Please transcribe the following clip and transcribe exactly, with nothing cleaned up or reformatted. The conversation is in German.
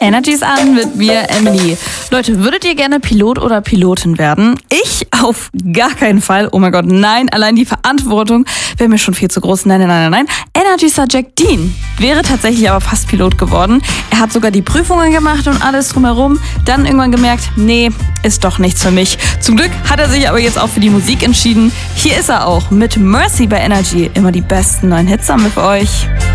Energy's an mit mir, Emily. Leute, würdet ihr gerne Pilot oder Pilotin werden? Ich auf gar keinen Fall. Oh mein Gott, nein. Allein die Verantwortung wäre mir schon viel zu groß. Nein, nein, nein, nein. Energy-Star Jack Dean wäre tatsächlich aber fast Pilot geworden. Er hat sogar die Prüfungen gemacht und alles drumherum. Dann irgendwann gemerkt, nee, ist doch nichts für mich. Zum Glück hat er sich aber jetzt auch für die Musik entschieden. Hier ist er auch mit Mercy bei Energy. Immer die besten neuen Hits haben wir für euch.